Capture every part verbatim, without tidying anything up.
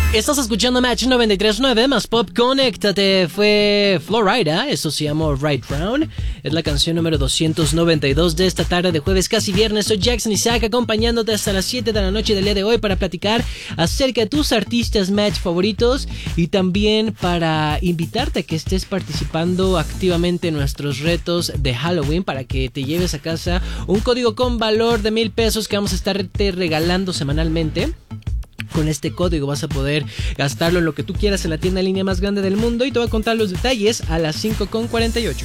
Estás escuchando Match noventa y tres punto nueve más Pop. Conéctate. Fue Florida, eso se llamó Right Round. Es la canción número doscientos noventa y dos de esta tarde de jueves, casi viernes. Soy Jackson Isaac, acompañándote hasta las siete de la noche del día de hoy para platicar acerca de tus artistas Match favoritos y también para invitarte a que estés participando activamente en nuestros retos de Halloween para que te lleves a casa un código con valor de mil pesos que vamos a estarte regalando semanalmente. Con este código vas a poder gastarlo en lo que tú quieras en la tienda en línea más grande del mundo y te voy a contar los detalles a las cinco con cuarenta y ocho.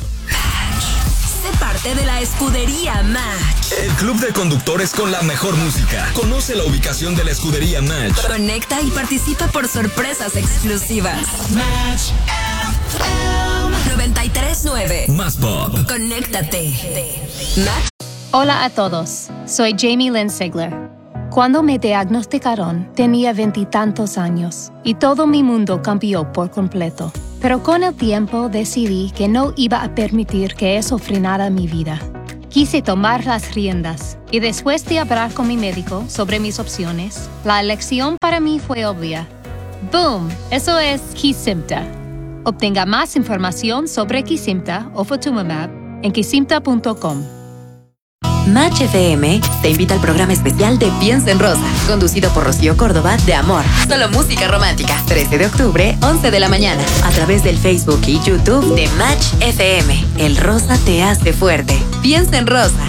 Sé parte de la escudería Match. El club de conductores con la mejor música. Conoce la ubicación de la escudería Match. Conecta y participa por sorpresas exclusivas. Match noventa y tres punto nueve. Más Pop. Conéctate. Match. Hola a todos, soy Jamie Lynn Sigler. Cuando me diagnosticaron, tenía veintitantos años y todo mi mundo cambió por completo. Pero con el tiempo decidí que no iba a permitir que eso frenara mi vida. Quise tomar las riendas y después de hablar con mi médico sobre mis opciones, la elección para mí fue obvia. ¡Boom! Eso es Kesimpta. Obtenga más información sobre Kesimpta o Ofatumumab en kesimpta punto com. Match F M te invita al programa especial de Piensa en Rosa, conducido por Rocío Córdoba de Amor. Solo música romántica. trece de octubre, once de la mañana. A través del Facebook y YouTube de Match F M. El rosa te hace fuerte. Piensa en Rosa.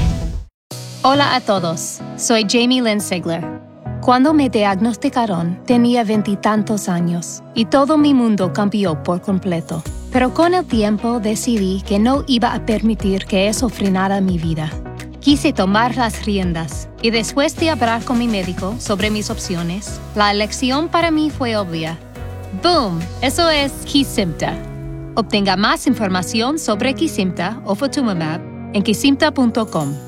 Hola a todos, soy Jamie Lynn Sigler. Cuando me diagnosticaron, tenía veintitantos años y todo mi mundo cambió por completo. Pero con el tiempo decidí que no iba a permitir que eso frenara mi vida. Quise tomar las riendas y después de hablar con mi médico sobre mis opciones, la elección para mí fue obvia. ¡Boom! Eso es Kesimpta. Obtenga más información sobre Kesimpta o Ofatumumab en kesimpta punto com.